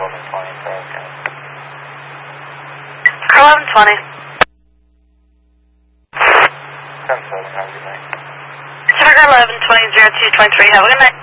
Car 1120. 10-7, have a good night. Sugar 1120-0223, have a good night.